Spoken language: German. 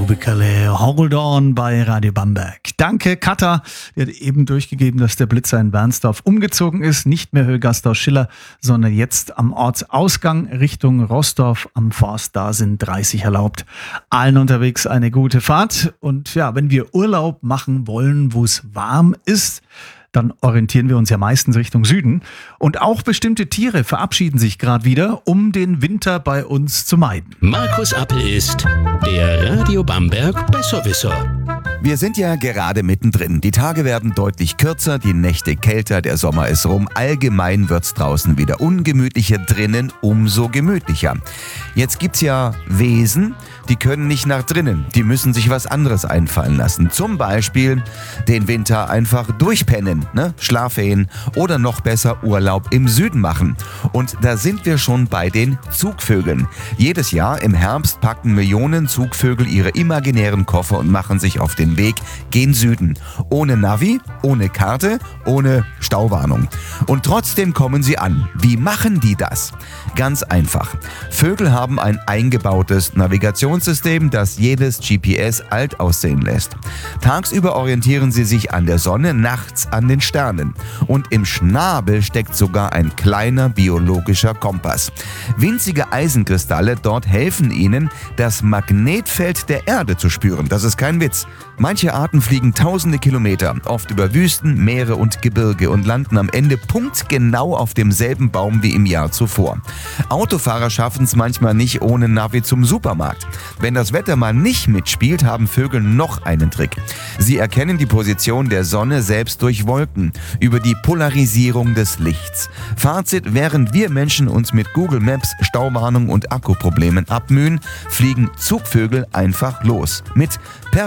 Ubicale Hold On bei Radio Bamberg. Danke, Katha. Die hat eben durchgegeben, dass der Blitzer in Wernsdorf umgezogen ist. Nicht mehr Höhe-Gasthaus-Schiller, sondern jetzt am Ortsausgang Richtung Roßdorf am Forst. Da sind 30 erlaubt. Allen unterwegs eine gute Fahrt. Und ja, wenn wir Urlaub machen wollen, wo es warm ist, dann orientieren wir uns ja meistens Richtung Süden. Und auch bestimmte Tiere verabschieden sich gerade wieder, um den Winter bei uns zu meiden. Markus Appel ist der Radio Bamberg Besserwisser. Wir sind ja gerade mittendrin. Die Tage werden deutlich kürzer, die Nächte kälter, der Sommer ist rum. Allgemein wird's draußen wieder ungemütlicher, drinnen umso gemütlicher. Jetzt gibt's ja Wesen, die können nicht nach drinnen. Die müssen sich was anderes einfallen lassen. Zum Beispiel den Winter einfach durchpennen, Schlafferien oder noch besser Urlaub im Süden machen. Und da sind wir schon bei den Zugvögeln. Jedes Jahr im Herbst packen Millionen Zugvögel ihre imaginären Koffer und machen sich auf den Weg gen Süden. Ohne Navi, ohne Karte, ohne Stauwarnung. Und trotzdem kommen sie an. Wie machen die das? Ganz einfach. Vögel haben ein eingebautes Navigationssystem, das jedes GPS alt aussehen lässt. Tagsüber orientieren sie sich an der Sonne, nachts an den Sternen. Und im Schnabel steckt sogar ein kleiner biologischer Kompass. Winzige Eisenkristalle dort helfen ihnen, das Magnetfeld der Erde zu spüren. Das ist kein Witz. Manche Arten fliegen tausende Kilometer, oft über Wüsten, Meere und Gebirge und landen am Ende punktgenau auf demselben Baum wie im Jahr zuvor. Autofahrer schaffen es manchmal nicht ohne Navi zum Supermarkt. Wenn das Wetter mal nicht mitspielt, haben Vögel noch einen Trick. Sie erkennen die Position der Sonne selbst durch Wolken, über die Polarisierung des Lichts. Fazit: Während wir Menschen uns mit Google Maps, Stauwarnung und Akkuproblemen abmühen, fliegen Zugvögel einfach los. Mit